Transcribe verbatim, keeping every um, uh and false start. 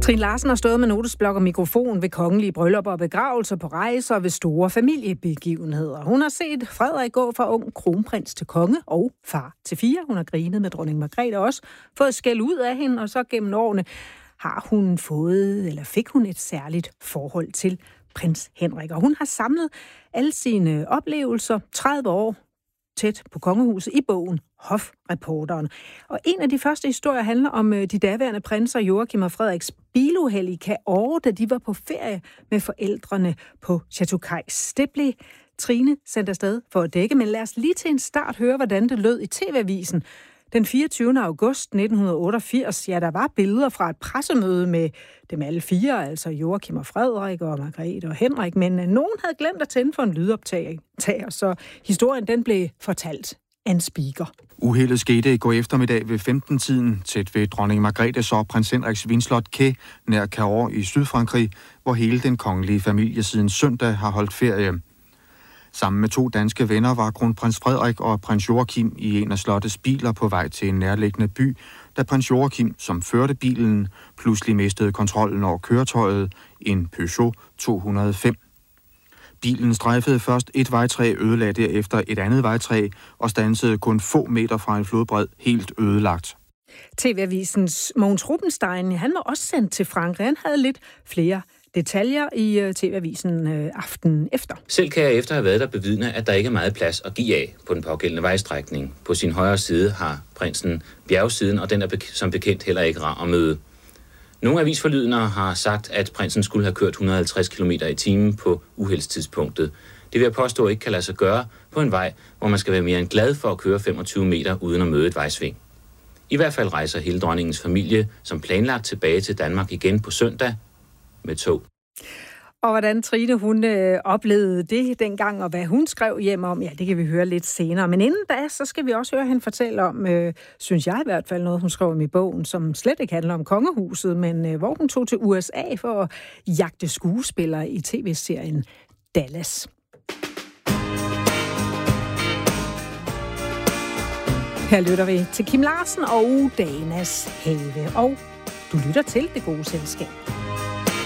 Trine Larsen har stået med notesblok og mikrofon ved kongelige bryllupper og begravelser, på rejser og ved store familiebegivenheder. Hun har set Frederik gå fra ung kronprins til konge og far til fire. Hun har grinet med dronning Margrethe også, fået skæld ud af hende, og så gennem årene har hun fået, eller fik hun et særligt forhold til prins Henrik. Og hun har samlet alle sine oplevelser, tredive år tæt på kongehuset, i bogen Hofreporteren. Og en af de første historier handler om de daværende prinser Joachim og Frederiks biluheld i Cahors, da de var på ferie med forældrene på Chateau Cayx. Det blev Trine sendt afsted for at dække, men lad os lige til en start høre, hvordan det lød i T V-avisen. Den fireogtyvende august nitten otteogfirs, ja, der var billeder fra et pressemøde med dem alle fire, altså Joachim og Frederik og Margrethe og Henrik, men nogen havde glemt at tænde for en lydoptager, så historien den blev fortalt af en speaker. Uheldet skete i går eftermiddag ved femten-tiden, tæt ved dronning Margrethes og prins Henriks vindslot Quai nær Cahors i Sydfrankrig, hvor hele den kongelige familie siden søndag har holdt ferie. Sammen med to danske venner var kronprins Frederik og prins Joachim i en af slottets biler på vej til en nærliggende by, da prins Joachim, som førte bilen, pludselig mistede kontrollen over køretøjet, en Peugeot to hundrede og fem. Bilen strejfede først et vejtræ, ødelagde derefter et andet vejtræ og standsede kun få meter fra en flodbred, helt ødelagt. T V-avisens Mogens Rubenstein, han var også sendt til Frankrig. Han havde lidt flere detaljer i T V-avisen øh, aftenen efter. Selv kan jeg efter have været der bevidne, at der ikke er meget plads at give af på den pågældende vejstrækning. På sin højre side har prinsen bjergsiden, og den er bek- som bekendt heller ikke rar at møde. Nogle avisforlydender har sagt, at prinsen skulle have kørt et hundrede og halvtreds kilometer i timen på uheldstidspunktet. Det vil jeg påstå ikke kan lade sig gøre på en vej, hvor man skal være mere end glad for at køre femogtyve meter uden at møde et vejsving. I hvert fald rejser hele dronningens familie som planlagt tilbage til Danmark igen på søndag med tog. Og hvordan Trine, hun øh, oplevede det dengang, og hvad hun skrev hjem om, ja, det kan vi høre lidt senere. Men inden da, så skal vi også høre hende fortælle om, øh, synes jeg i hvert fald, noget hun skrev om i bogen, som slet ikke handler om kongehuset, men øh, hvor hun tog til U S A for at jagte skuespillere i tv-serien Dallas. Her lytter vi til Kim Larsen og Danas Have, og du lytter til Det Gode Selskab.